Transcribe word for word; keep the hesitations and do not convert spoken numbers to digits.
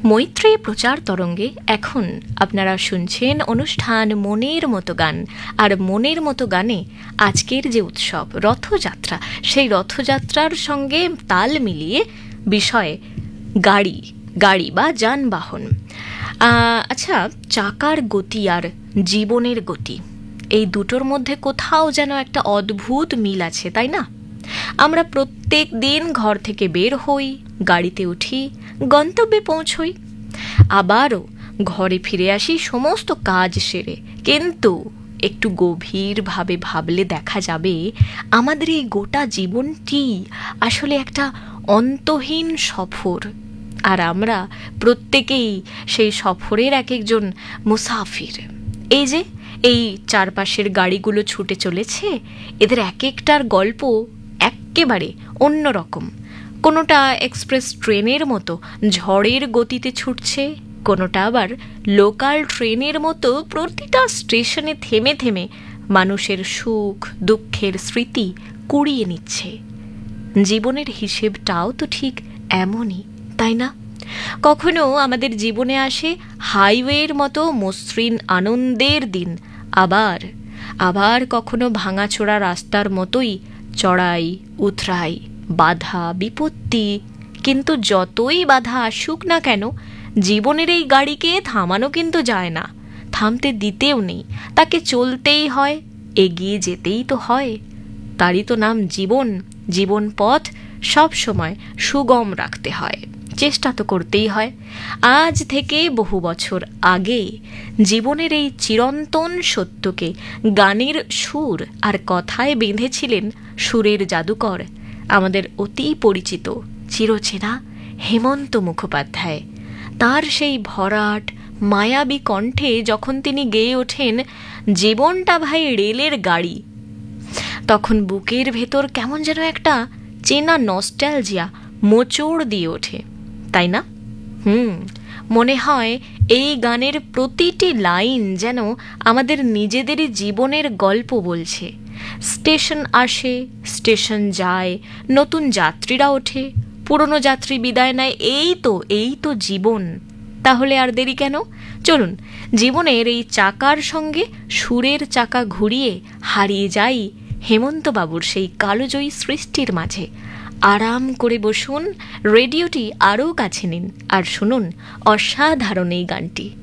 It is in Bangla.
মৈত্রী প্রচার তরঙ্গে এখন আপনারা শুনছেন অনুষ্ঠান মনের মতো গান। আর মনের মতো গানে আজকের যে উৎসব রথযাত্রা, সেই রথযাত্রার সঙ্গে তাল মিলিয়ে বিষয় গাড়ি গাড়ি বা যানবাহন। আচ্ছা, চাকার গতি আর জীবনের গতি, এই দুটোর মধ্যে কোথাও যেন একটা অদ্ভুত মিল আছে, তাই না? আমরা প্রত্যেক দিন ঘর থেকে বের হই, গাড়িতে উঠি, গন্তব্যে পৌঁছই, আবারও ঘরে ফিরে আসি সমস্ত কাজ সেরে। কিন্তু একটু গভীরভাবে ভাবলে দেখা যাবে আমাদের এই গোটা জীবনটি আসলে একটা অন্তহীন সফর। আর আমরা প্রত্যেকেই সেই সফরের এক একজন মুসাফির। এই যে এই চারপাশের গাড়িগুলো ছুটে চলেছে, এদের এক একটার গল্প একেবারে অন্যরকম। কোনোটা এক্সপ্রেস ট্রেনের মতো ঝড়ের গতিতে ছুটছে, কোনোটা আবার লোকাল ট্রেনের মতো প্রতিটা স্টেশনে থেমে থেমে মানুষের সুখ দুঃখের স্মৃতি কুড়িয়ে নিচ্ছে। জীবনের হিসেবটাও তো ঠিক এমনই, তাই না? কখনো আমাদের জীবনে আসে হাইওয়ের মতো মসৃণ আনন্দের দিন, আবার আবার কখনো ভাঙাচোরা রাস্তার মতোই চড়াই উতরাই, বাধা বিপত্তি। কিন্তু যতই বাধা আসুক না কেন, জীবনের এই গাড়িকে থামানো কিন্তু যায় না, থামতে দিতেও নেই, তাকে চলতেই হয়, এগিয়ে যেতেই তো হয়। তারই তো নাম জীবন। জীবন পথ সব সময় সুগম রাখতে হয়, চেষ্টা তো করতেই হয়। আজ থেকে বহু বছর আগে জীবনের এই চিরন্তন সত্যকে গানের সুর আর কথায় বেঁধেছিলেন সুরের জাদুকর, আমাদের অতি পরিচিত চিরচেনা হেমন্ত মুখোপাধ্যায়। তার সেই ভরাট মায়াবী কণ্ঠে যখন তিনি গেয়ে ওঠেন জীবনটা ভাই রেলের গাড়ি, তখন বুকের ভেতর কেমন যেন একটা চেনা নস্টালজিয়া মোচড় দিয়ে ওঠে, তাই না? হুম মনে হয় এই গানের প্রতিটি লাইন যেন আমাদের নিজেদেরই জীবনের গল্প বলছে। স্টেশন আসে, স্টেশন যায়, নতুন যাত্রীরা ওঠে, পুরনো যাত্রী বিদায় নেয়, এই তো এই তো জীবন। তাহলে আর দেরি কেন? চলুন জীবনের এই চাকার সঙ্গে সুরের চাকা ঘুরিয়ে হারিয়ে যাই হেমন্তবাবুর সেই কালোজয়ী সৃষ্টির মাঝে। আরাম করে বসুন, রেডিওটি আরও কাছে নিন আর শুনুন অসাধারণ এই গানটি।